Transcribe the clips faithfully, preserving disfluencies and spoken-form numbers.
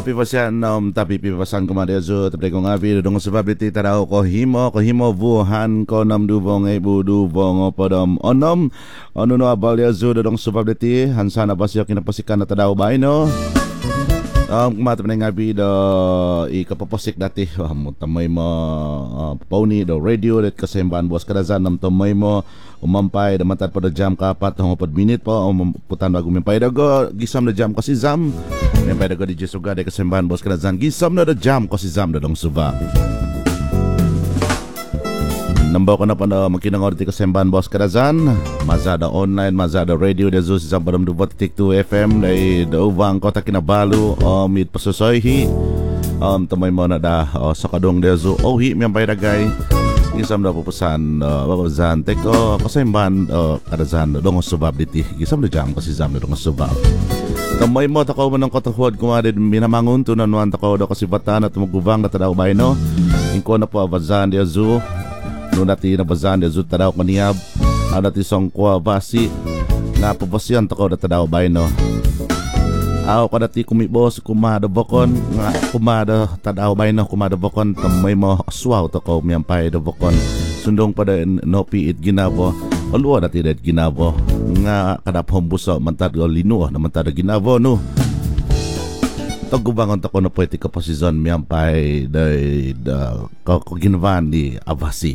api pasyan nom tapi pipasan ko madyazo tapi kung api dong sebab diti tadao ko himo ko himo buhan ko nam dubong e budu bong podom onom ono no abal yazo dong sebab diti hansana pasyo kinapasikan na tadao baino. Um, kumata pa nga bi do ikapaposik dati uh, mo tamay mo uh, pony do radio dat kasemban bos kadazan nam tamay mo umampay da matad pa do jam kapat hong pod minute po um, putan bago umampay dago gisam na jam kasi zam umampay dago di jesuga de kasemban bos kadazan gisam na da jam kasi zam da dong suba. Nambaw ko na pa na makinangor di kasemban bos kadazan Mazada online, Mazada radio da zo si Zambaram Dubot Tik two F M day daubang kota Kinabalu o mid pasusoyhi um tamay mo na da o, sa kadong da zo ohi miyang payragay gisam na pupusan uh, babazan teko kasemban uh, kadazan dong subab diti gisam da jam kasi zam dong subab tamay mo takaw man ng katahuad kumadid minamangun tunan wan takaw da kasi batan at magubang na tadaw bayno inko na po abazan da zo no nati na bazan de zut tadaw kaniyab ada ti songkwa basi nga papasyan takaw da tadaw bayno aw kada ti kumibos kumada bokon nga kumada tadaw bayno kumada bokon tamay mo aswaw takaw miyampay da bokon sundong pada no piit ginabo alwa dati det ginabo nga kada pombuso mantad go linu na mantad ginabo no tagubangon tako na pwede ka posisyon miyampay day da kaginvan di abasi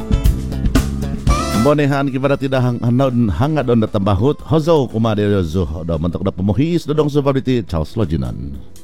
bonehan kibara tidak hang hanga don datambahut hozo kumade yozo do mantok da pemuhis dodong subabiti Charles Lojinan.